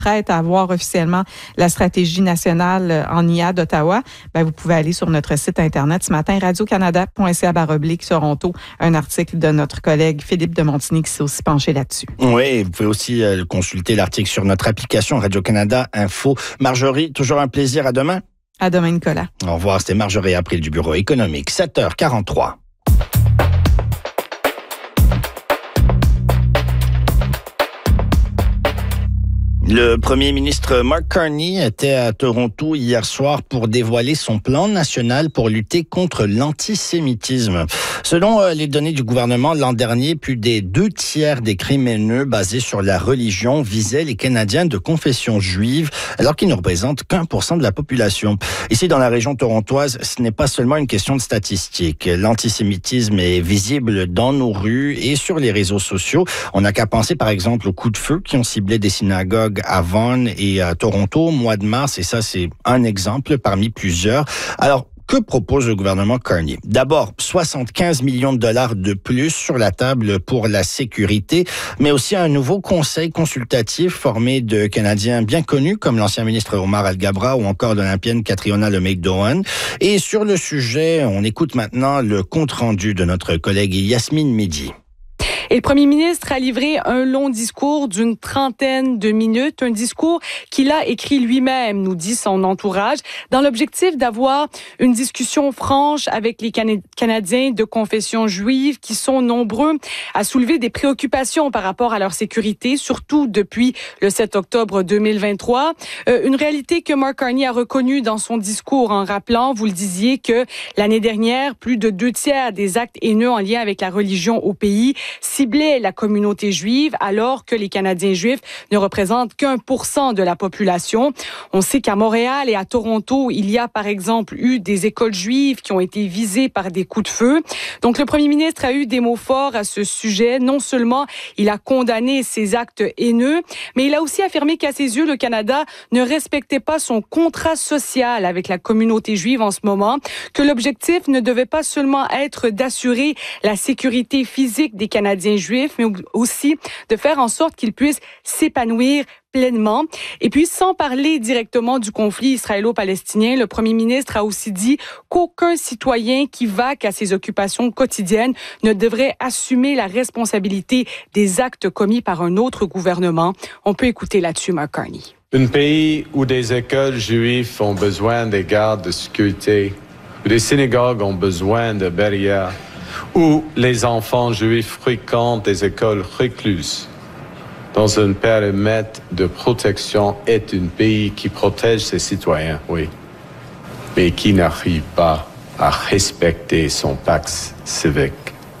prête à avoir officiellement la stratégie nationale en IA d'Ottawa, vous pouvez aller sur notre site Internet ce matin, radiocanada.ca/Toronto, un article de notre collègue Philippe de Montigny qui s'est aussi penché là-dessus. Oui, vous pouvez aussi consulter l'article sur notre application Radio-Canada Info. Marjorie, toujours un plaisir. À demain. À demain, Nicolas. Au revoir, c'était Marjorie April du Bureau économique, 7h43. Le premier ministre Mark Carney était à Toronto hier soir pour dévoiler son plan national pour lutter contre l'antisémitisme. Selon les données du gouvernement, l'an dernier, plus des 2/3 des crimes haineux basés sur la religion visaient les Canadiens de confession juive, alors qu'ils ne représentent qu'1% de la population. Ici, dans la région torontoise, ce n'est pas seulement une question de statistiques. L'antisémitisme est visible dans nos rues et sur les réseaux sociaux. On n'a qu'à penser, par exemple, aux coups de feu qui ont ciblé des synagogues à Vaughan et à Toronto au mois de mars, et ça, c'est un exemple parmi plusieurs. Alors, que propose le gouvernement Carney? D'abord, 75 millions de dollars de plus sur la table pour la sécurité, mais aussi un nouveau conseil consultatif formé de Canadiens bien connus comme l'ancien ministre Omar Al-Gabra ou encore l'Olympienne Catriona LeMay-Dohan. Et sur le sujet, on écoute maintenant le compte-rendu de notre collègue Yasmine Mehdi. Et le premier ministre a livré un long discours d'une trentaine de minutes, un discours qu'il a écrit lui-même, nous dit son entourage, dans l'objectif d'avoir une discussion franche avec les Canadiens de confession juive qui sont nombreux à soulever des préoccupations par rapport à leur sécurité, surtout depuis le 7 octobre 2023. Une réalité que Mark Carney a reconnue dans son discours en rappelant, vous le disiez, que l'année dernière, plus de 2/3 des actes haineux en lien avec la religion au pays ciblait la communauté juive, alors que les Canadiens juifs ne représentent qu'1% de la population. On sait qu'à Montréal et à Toronto, il y a par exemple eu des écoles juives qui ont été visées par des coups de feu. Donc le premier ministre a eu des mots forts à ce sujet. Non seulement il a condamné ces actes haineux, mais il a aussi affirmé qu'à ses yeux, le Canada ne respectait pas son contrat social avec la communauté juive en ce moment, que l'objectif ne devait pas seulement être d'assurer la sécurité physique des Canadiens juifs, mais aussi de faire en sorte qu'ils puissent s'épanouir pleinement. Et puis, sans parler directement du conflit israélo-palestinien, le premier ministre a aussi dit qu'aucun citoyen qui vaque à ses occupations quotidiennes ne devrait assumer la responsabilité des actes commis par un autre gouvernement. On peut écouter là-dessus Mark Carney. Un pays où des écoles juives ont besoin des gardes de sécurité, où des synagogues ont besoin de barrières, où les enfants juifs fréquentent des écoles recluses, dans un périmètre de protection, est un pays qui protège ses citoyens, oui, mais qui n'arrive pas à respecter son pacte civique.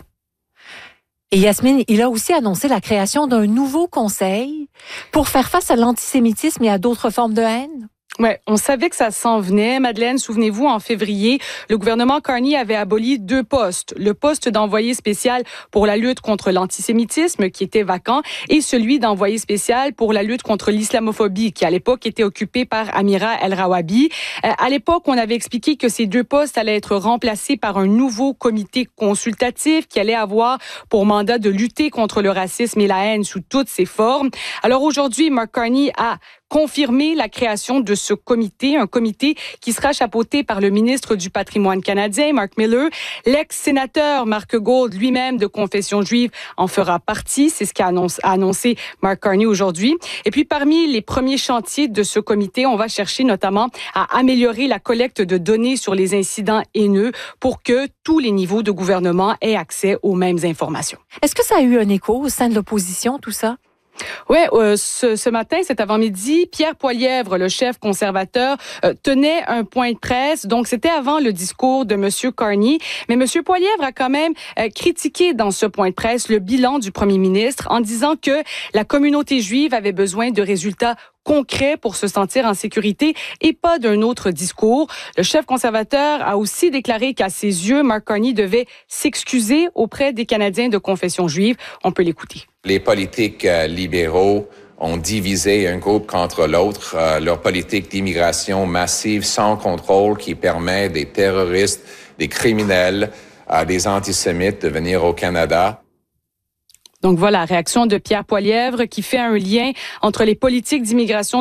Et Yasmine, il a aussi annoncé la création d'un nouveau conseil pour faire face à l'antisémitisme et à d'autres formes de haine. Ouais, on savait que ça s'en venait. Madeleine, souvenez-vous, en février, le gouvernement Carney avait aboli 2 postes. Le poste d'envoyé spécial pour la lutte contre l'antisémitisme, qui était vacant, et celui d'envoyé spécial pour la lutte contre l'islamophobie, qui à l'époque était occupé par Amira El-Rawabi. À l'époque, on avait expliqué que ces 2 postes allaient être remplacés par un nouveau comité consultatif qui allait avoir pour mandat de lutter contre le racisme et la haine sous toutes ses formes. Alors aujourd'hui, Mark Carney a confirmé la création de ce comité, un comité qui sera chapeauté par le ministre du Patrimoine canadien, Mark Miller. L'ex-sénateur Mark Gold, lui-même de confession juive, en fera partie. C'est ce qu'a annoncé Mark Carney aujourd'hui. Et puis, parmi les premiers chantiers de ce comité, on va chercher notamment à améliorer la collecte de données sur les incidents haineux pour que tous les niveaux de gouvernement aient accès aux mêmes informations. Est-ce que ça a eu un écho au sein de l'opposition, tout ça? Oui, ce matin, cet avant-midi, Pierre Poilievre, le chef conservateur, tenait un point de presse. Donc, c'était avant le discours de M. Carney. Mais M. Poilievre a quand même critiqué dans ce point de presse le bilan du premier ministre en disant que la communauté juive avait besoin de résultats concret pour se sentir en sécurité et pas d'un autre discours. Le chef conservateur a aussi déclaré qu'à ses yeux, Mark Carney devait s'excuser auprès des Canadiens de confession juive. On peut l'écouter. Les politiques libéraux ont divisé un groupe contre l'autre. Leur politique d'immigration massive sans contrôle qui permet des terroristes, des criminels, des antisémites de venir au Canada. Donc voilà, réaction de Pierre Poilievre qui fait un lien entre les politiques d'immigration